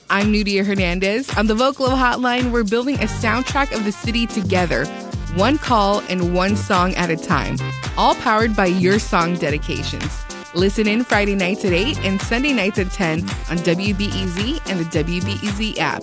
I'm Nudia Hernandez. On the Vocalo Hotline, we're building a soundtrack of the city together, one call and one song at a time, all powered by your song dedications. Listen in Friday nights at 8 and Sunday nights at 10 on WBEZ and the WBEZ app.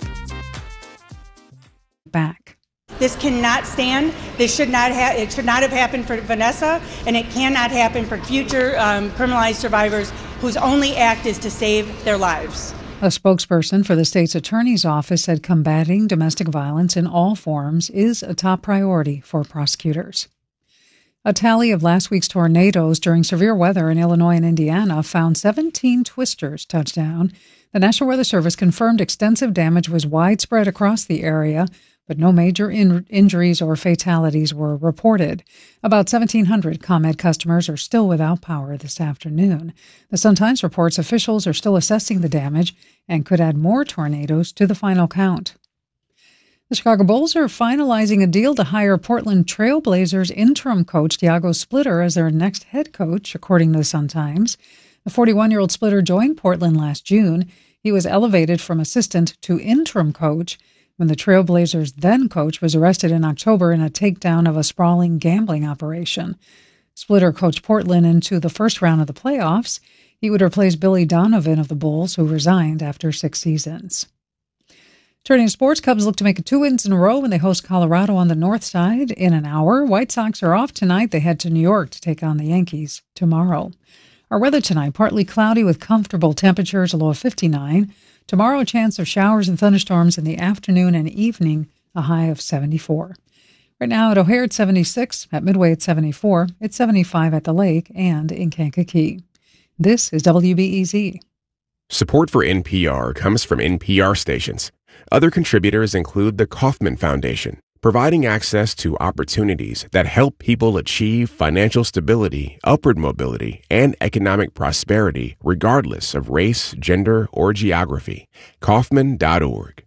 Back. This cannot stand. This should not have. It should not have happened for Vanessa, and it cannot happen for future criminalized survivors whose only act is to save their lives. A spokesperson for the state's attorney's office said combating domestic violence in all forms is a top priority for prosecutors. A tally of last week's tornadoes during severe weather in Illinois and Indiana found 17 twisters touch down. The National Weather Service confirmed extensive damage was widespread across the area, but no major injuries or fatalities were reported. About 1,700 ComEd customers are still without power this afternoon. The Sun-Times reports officials are still assessing the damage and could add more tornadoes to the final count. The Chicago Bulls are finalizing a deal to hire Portland Trail Blazers interim coach Thiago Splitter as their next head coach, according to the Sun-Times. The 41-year-old Splitter joined Portland last June. He was elevated from assistant to interim coach when the Trailblazers' then coach was arrested in October in a takedown of a sprawling gambling operation. Splitter coached Portland into the first round of the playoffs. He would replace Billy Donovan of the Bulls, who resigned after 6 seasons. Turning to sports, Cubs look to make it 2 wins in a row when they host Colorado on the north side in an hour. White Sox are off tonight. They head to New York to take on the Yankees tomorrow. Our weather tonight, partly cloudy with comfortable temperatures, a low of 59. Tomorrow, a chance of showers and thunderstorms in the afternoon and evening, a high of 74. Right now at O'Hare, it's 76. At Midway, it's 74. It's 75 at the lake and in Kankakee. This is WBEZ. Support for NPR comes from NPR stations. Other contributors include the Kauffman Foundation, providing access to opportunities that help people achieve financial stability, upward mobility, and economic prosperity regardless of race, gender, or geography. Kauffman.org.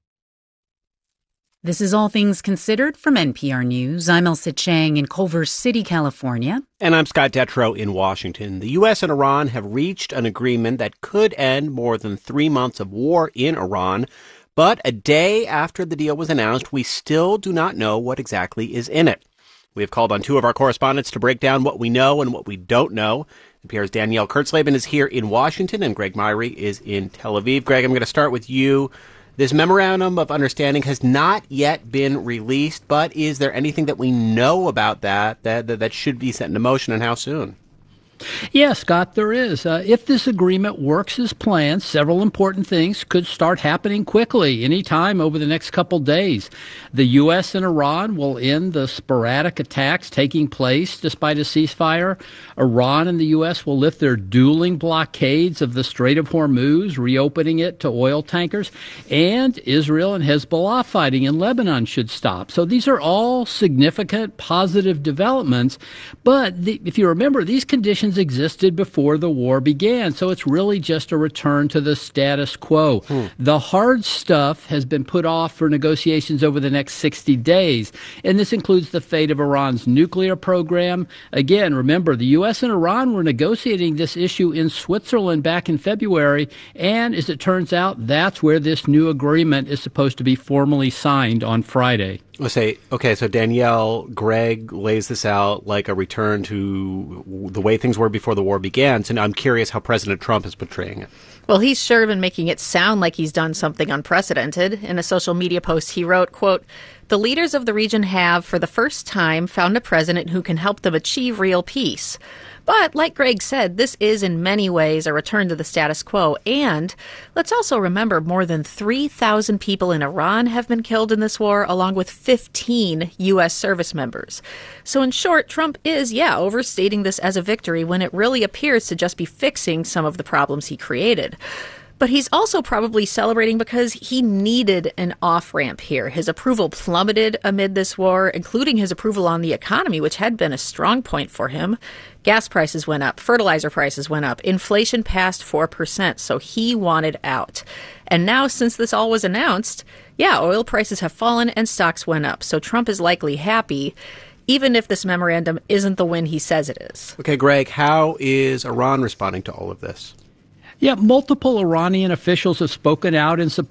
This is All Things Considered from NPR News. I'm Elsa Chang in Culver City, California. And I'm Scott Detrow in Washington. The U.S. and Iran have reached an agreement that could end more than 3 months of war in Iran. But a day after the deal was announced, we still do not know what exactly is in it. We have called on 2 of our correspondents to break down what we know and what we don't know. NPR's Danielle Kurtzleben is here in Washington, and Greg Myrie is in Tel Aviv. Greg, I'm going to start with you. This memorandum of understanding has not yet been released, but is there anything that we know about that should be set into motion, and how soon? Yeah, Scott, there is. If this agreement works as planned, several important things could start happening quickly, anytime over the next couple days. The U.S. and Iran will end the sporadic attacks taking place despite a ceasefire. Iran and the U.S. will lift their dueling blockades of the Strait of Hormuz, reopening it to oil tankers. And Israel and Hezbollah fighting in Lebanon should stop. So these are all significant positive developments. But if you remember, these conditions existed before the war began, so it's really just a return to the status quo. The hard stuff has been put off for negotiations over the next 60 days, and this includes the fate of Iran's nuclear program. Again, remember, the U.S. and Iran were negotiating this issue in Switzerland back in February, and as it turns out, that's where this new agreement is supposed to be formally signed on Friday. Let's say, okay, so Danielle, Greg lays this out like a return to the way things were before the war began. So now I'm curious how President Trump is portraying it. Well, he's sure been making it sound like he's done something unprecedented. In a social media post, he wrote, quote, "The leaders of the region have, for the first time, found a president who can help them achieve real peace. But, like Greg said, this is in many ways a return to the status quo. And let's also remember more than 3,000 people in Iran have been killed in this war, along with 15 U.S. service members. So in short, Trump is, overstating this as a victory when it really appears to just be fixing some of the problems he created. But he's also probably celebrating because he needed an off-ramp here. His approval plummeted amid this war, including his approval on the economy, which had been a strong point for him. Gas prices went up, fertilizer prices went up, inflation passed 4%, so he wanted out. And now, since this all was announced, oil prices have fallen and stocks went up, so Trump is likely happy, even if this memorandum isn't the win he says it is. Okay, Greg, how is Iran responding to all of this? Yeah, multiple Iranian officials have spoken out in support